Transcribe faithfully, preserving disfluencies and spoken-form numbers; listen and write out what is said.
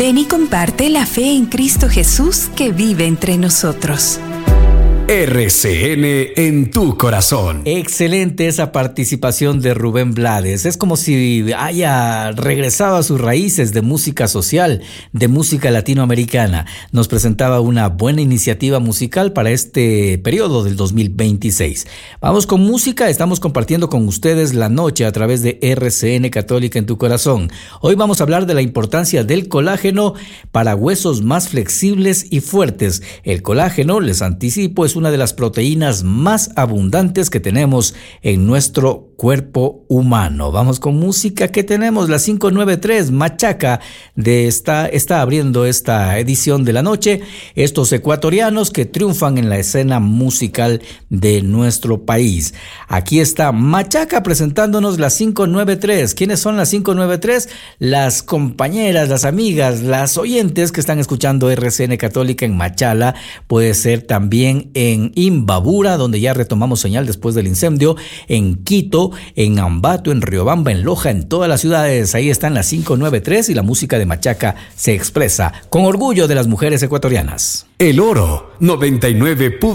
Ven y comparte la fe en Cristo Jesús que vive entre nosotros. R C N en tu corazón. Excelente esa participación de Rubén Blades. Es como si haya regresado a sus raíces de música social, de música latinoamericana. Nos presentaba una buena iniciativa musical para este periodo del dos mil veintiséis. Vamos con música, estamos compartiendo con ustedes la noche a través de R C N Católica en tu corazón. Hoy vamos a hablar de la importancia del colágeno para huesos más flexibles y fuertes. El colágeno, les anticipo, es una de las proteínas más abundantes que tenemos en nuestro cuerpo humano. Vamos con música que tenemos, la cinco noventa y tres, Machaca, de esta, está abriendo esta edición de la noche. Estos ecuatorianos que triunfan en la escena musical de nuestro país. Aquí está Machaca presentándonos la cinco noventa y tres. ¿Quiénes son las cinco noventa y tres? Las compañeras, las amigas, las oyentes que están escuchando R C N Católica en Machala, puede ser también en Imbabura, donde ya retomamos señal después del incendio, en Quito, en Ambato, en Riobamba, en Loja, en todas las ciudades. Ahí están las cinco noventa y tres y la música de Machaca se expresa con orgullo de las mujeres ecuatorianas. El Oro noventa y nueve.